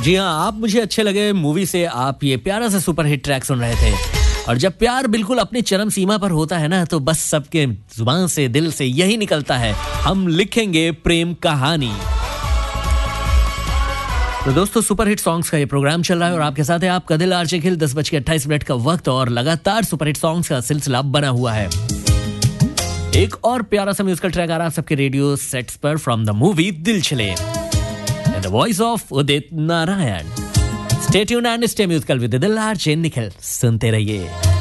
जी हाँ, आप मुझे अच्छे लगे मूवी से आप ये प्यारा सा सुपर हिट ट्रैक सुन रहे थे। और जब प्यार बिल्कुल अपनी चरम सीमा पर होता है ना, तो बस सबके जुबान से दिल से यही निकलता है, हम लिखेंगे प्रेम कहानी। तो दोस्तों, सुपर हिट सॉन्ग्स का ये प्रोग्राम चल रहा है और आपके साथ है आपका दिल आरजे खिल। 10:28 का वक्त और लगातार सुपर हिट सॉन्ग्स का सिलसिला बना हुआ है। एक और प्यारा सा म्यूजिकल ट्रैक आ रहा है सबके रेडियो सेट्स पर फ्रॉम द मूवी दिल चले, the voice of Udit Narayan. Stay tuned and stay musical with दिल आरजे निखिल। सुनते रहिए।